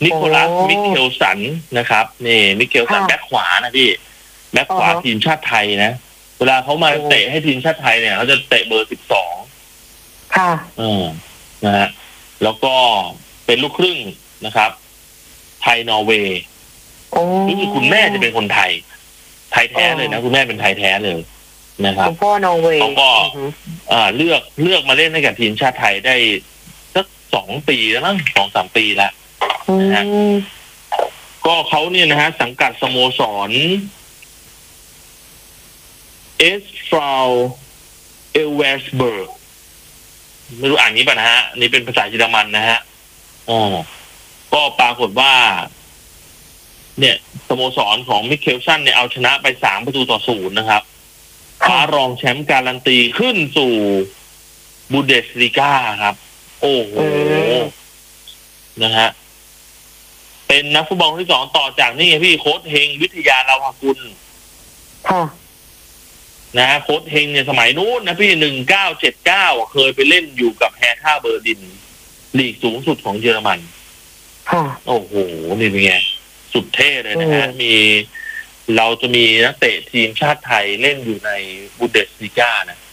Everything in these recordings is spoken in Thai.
นิโคลัสมิเคลสันนะครับนี่มิเคลสันแบ็คขวานะพี่แบ็คขวาทีมชาติไทยนะเวลาเขามาเตะให้ทีมชาติไทยเนี่ยเขาจะเตะเบอร์12 ค่ะนะฮะแล้วก็เป็นลูกครึ่งนะครับไทยนอร์เวย์รู้สึกคุณแม่จะเป็นคนไทยแท้เลยนะคุณแม่เป็นไทยแท้เลยนะครับคุณพ่อนอร์เวย์เขาก็เลือกมาเล่นให้กับทีมชาติไทยได้สัก2 ปีแล้วมั้ง2-3 ปีแล้วนะฮะก็เขาเนี่ยนะฮะสังกัดสโมสรเอสฟราวเอลเวสเบิร์กไม่รู้อ่านนี้ป่ะนะฮะนี่เป็นภาษาเยอรมันนะฮะก็ปรากฏว่าเนี่ยสโมสรของมิเคลสันเนี่ยเอาชนะไป3-0นะครับคว้ารองแชมป์การันตีขึ้นสู่บูนเดสลีกาครับโอ้โหนะฮะเป็นนักฟุตบอลคนที่2ต่อจากนี่ไงพี่โค้ชเฮงวิทยาลาวากุลนะฮะโค้ชเฮงเนี่ยสมัยนู้นนะพี่1979เคยไปเล่นอยู่กับแฮท่าเบอร์ลินลีกสูงสุดของเยอรมันโอ้โหนี่เป็นไงสุดเท่เลยนะฮะเราจะมีนักเตะทีมชาติไทยเล่นอยู่ในบูนเดสลีกานะ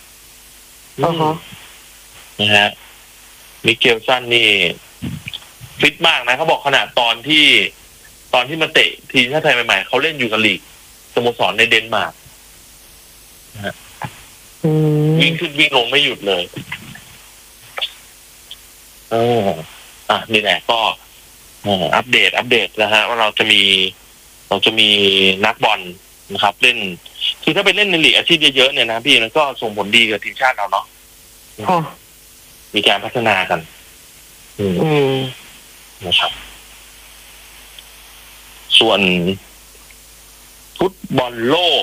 นะฮะมิเกลสันนี่ฟิตมากนะเขาบอกขนาดตอนที่มาเตะทีมชาติไทยใหม่ๆเขาเล่นอยู่กับลีกสโมสรในเดนมาร์กนะฮะวิ่งขึ้นวิ่งลงไม่หยุดเลยนี่แหละก็อัปเดตนะฮะว่าเราจะมีนักบอลนะครับเล่นคือถ้าไปเล่นในลีกอาชีพเยอะๆเนี่ยนะพี่มันก็ส่งผลดีกับทีมชาติเราเนาะมีการพัฒนากันนะครับส่วนฟุตบอลโลก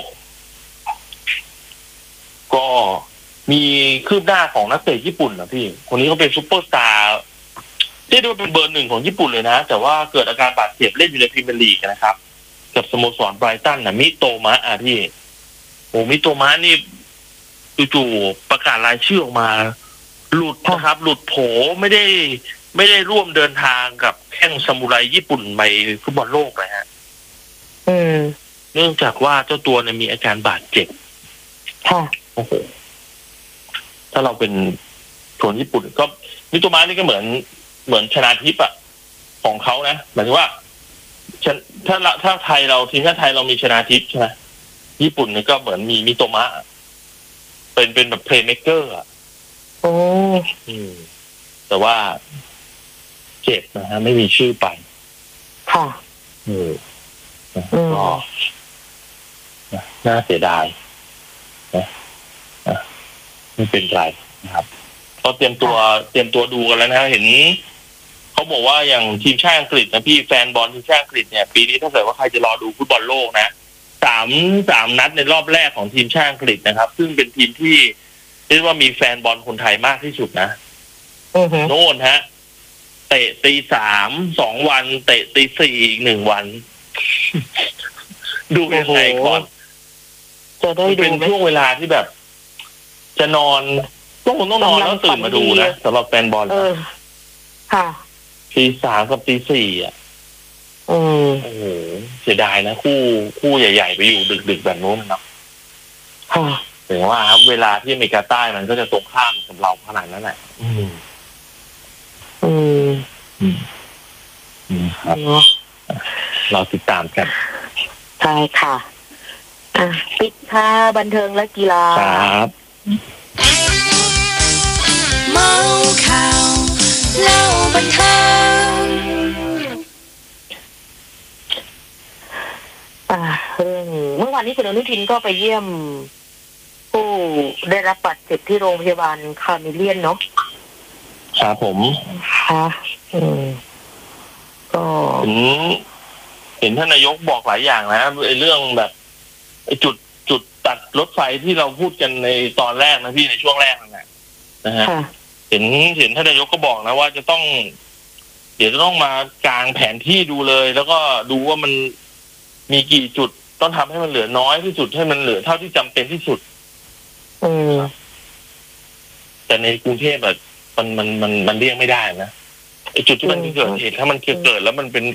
ก็มีคืบหน้าของนักเตะญี่ปุ่นนะพี่คนนี้เขาเป็นซุปเปอร์สตาร์เรียกได้ว่าเป็นเบอร์ 1ของญี่ปุ่นเลยนะแต่ว่าเกิดอาการบาดเจ็บเล่นอยู่ในพรีเมียร์ลีกนะครับกับสโมสรไบรตันนะมิโตมะพี่มิโตมะนี่จู่ๆประกาศรายชื่อออกมาหลุดนะครับหลุดโผไม่ได้ร่วมเดินทางกับแข้งซามูไรญี่ปุ่นไปฟุตบอลโลกเลยฮะเนื่องจากว่าเจ้าตัวเนี่ยมีอาการบาดเจ็บโอ้โหถ้าเราเป็นคนญี่ปุ่นก็มิโตมะนี่ก็เหมือนชนาทิพย์อะของเขานะหมายถึงว่าถ้าไทยเราทีมชาติไทยเรามีชนาทิพย์ใช่ไหมญี่ปุ่นนี่ก็เหมือนมีมิโตมะเป็นแบบเพลย์เมคเกอร์อะแต่ว่าเจ็บนะฮะไม่มีชื่อไปก็น่าเสียดายนะไม่เป็นไรนะครับก็เตรียมตัวดูกันแล้วนะเห็นเขาบอกว่าอย่างทีมชาติอังกฤษนะพี่แฟนบอลทีมชาติอังกฤษเนี่ยปีนี้ถ้าเกิดว่าใครจะรอดูฟุตบอลโลกนะ3นัดในรอบแรกของทีมชาติอังกฤษนะครับซึ่งเป็นทีมที่เรียกว่ามีแฟนบอลคนไทยมากที่สุดนะโน่นฮะเตะตี 3 2 วันเตะตี 4อีก1 วันดูยังไงก่อนจะได้ดูเป็นช่วงเวลาที่แบบจะนอนต้องนอนแล้วตื่นมาดูนะสำหรับแฟนบอลค่ะตี 3กับตี 4อ่ะโอ้โหเสียดายนะคู่ใหญ่ๆไปอยู่ดึกๆแบบนู้นนะถึงว่าครับเวลาที่อเมริกาใต้มันก็จะตรงข้ามกับเราขนาดนั้นแหละครับเราติดตามกันใช่ค่ะปิดค่ะบันเทิงและกีฬาครับเมาข่าวเล่าบันเทิงเรื่องเมื่อวานนี้คุณอนุทินก็ไปเยี่ยมผู้ได้รับบาดเจ็บที่โรงพยาบาลคาร์เมเลียนเนาะครับผมค่ะก็เห็นท่านนายกบอกหลายอย่างนะไอ้เรื่องแบบไอ้จุดตัดรถไฟที่เราพูดกันในตอนแรกนะพี่ในช่วงแรกนะฮะเห็นท่านนายกก็บอกนะว่าเดี๋ยวจะต้องมากางแผนที่ดูเลยแล้วก็ดูว่ามันมีกี่จุดต้องทำให้มันเหลือน้อยที่สุดให้มันเหลือเท่าที่จำเป็นที่สุดแต่ในกรุงเทพแบบมันเลี่ยงไม่ได้นะไอ้จุดที่มันเกิดเหตุถ้ามันเกิดแล้วมันเป็น